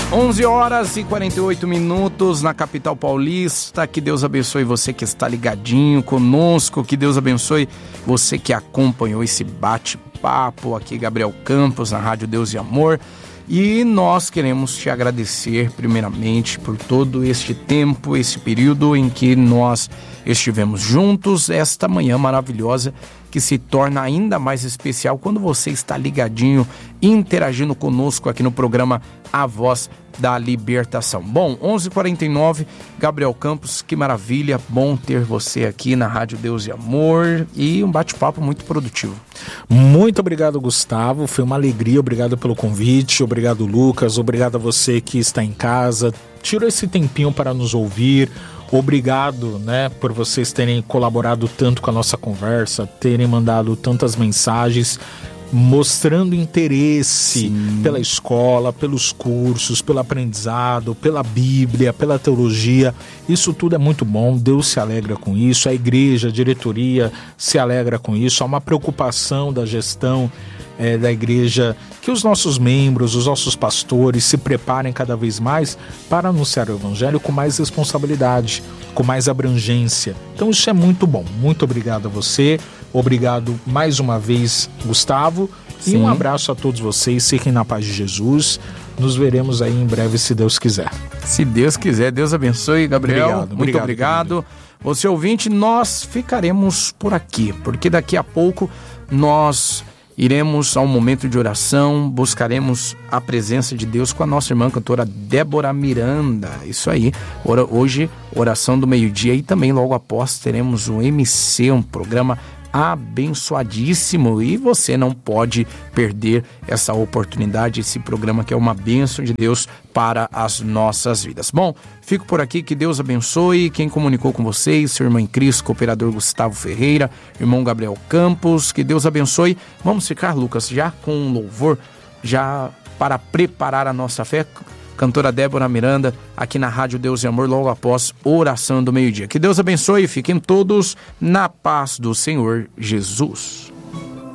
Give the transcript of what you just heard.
11h48 na capital paulista. Que Deus abençoe você que está ligadinho conosco. Que Deus abençoe você que acompanhou esse bate-papo aqui, Gabriel Campos, na Rádio Deus e Amor. E nós queremos te agradecer primeiramente por todo este tempo, esse período em que nós estivemos juntos, esta manhã maravilhosa que se torna ainda mais especial quando você está ligadinho, interagindo conosco aqui no programa A Voz da Libertação. Bom, 11h49, Gabriel Campos, que maravilha, bom ter você aqui na Rádio Deus e Amor e um bate-papo muito produtivo. Muito obrigado, Gustavo, foi uma alegria, obrigado pelo convite, obrigado, Lucas, obrigado a você que está em casa, tirou esse tempinho para nos ouvir. Obrigado, por vocês terem colaborado tanto com a nossa conversa, terem mandado tantas mensagens, mostrando interesse pela escola, pelos cursos, pelo aprendizado, pela Bíblia, pela teologia. Isso tudo é muito bom, Deus se alegra com isso, a igreja, a diretoria se alegra com isso. Há uma preocupação da gestão da igreja, que os nossos membros, os nossos pastores se preparem cada vez mais para anunciar o evangelho com mais responsabilidade, com mais abrangência. Então isso é muito bom. Muito obrigado a você, obrigado mais uma vez, Gustavo, e um abraço a todos vocês, fiquem na paz de Jesus. Nos veremos aí em breve, se Deus quiser. Se Deus quiser. Deus abençoe, Gabriel. Muito obrigado. Você ouvinte, nós ficaremos por aqui, porque daqui a pouco nós iremos ao momento de oração, buscaremos a presença de Deus com a nossa irmã cantora Débora Miranda. Isso aí, hoje, oração do meio-dia, e também logo após teremos o MC, um programa abençoadíssimo, e você não pode perder essa oportunidade, esse programa que é uma bênção de Deus para as nossas vidas. Bom, fico por aqui, que Deus abençoe. Quem comunicou com vocês, seu irmão em Cristo, cooperador Gustavo Ferreira, irmão Gabriel Campos, que Deus abençoe. Vamos ficar, Lucas, já com um louvor, já para preparar a nossa fé, cantora Débora Miranda, aqui na Rádio Deus e Amor, logo após oração do meio-dia. Que Deus abençoe e fiquem todos na paz do Senhor Jesus.